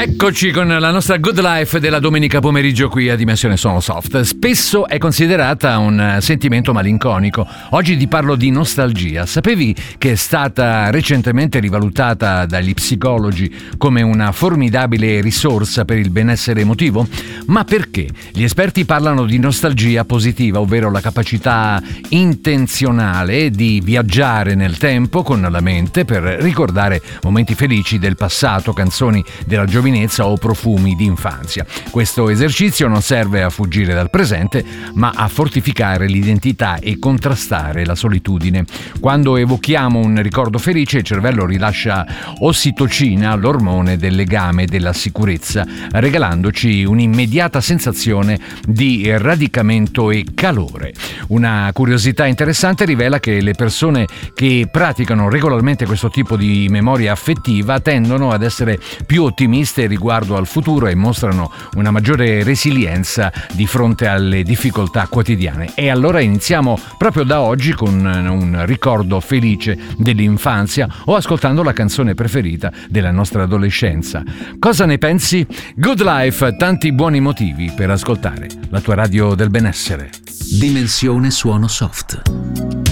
Eccoci con la nostra Good Life della domenica pomeriggio qui a Dimensione Suono Soft. Spesso è considerata un sentimento malinconico. Oggi ti parlo di nostalgia. Sapevi che è stata recentemente rivalutata dagli psicologi come una formidabile risorsa per il benessere emotivo? Ma perché? Gli esperti parlano di nostalgia positiva, ovvero la capacità intenzionale di viaggiare nel tempo con la mente per ricordare momenti felici del passato, canzoni della giovinezza o profumi di infanzia. Questo esercizio non serve a fuggire dal presente, ma a fortificare l'identità e contrastare la solitudine. Quando evochiamo un ricordo felice, il cervello rilascia ossitocina, l'ormone del legame e della sicurezza, regalandoci un'immediata sensazione di radicamento e calore. Una curiosità interessante rivela che le persone che praticano regolarmente questo tipo di memoria affettiva tendono ad essere più ottimiste riguardo al futuro e mostrano una maggiore resilienza di fronte alle difficoltà quotidiane. E allora iniziamo proprio da oggi con un ricordo felice dell'infanzia o ascoltando la canzone preferita della nostra adolescenza. Cosa ne pensi? Good Life, tanti buoni motivi per ascoltare la tua radio del benessere. Dimensione Suono Soft.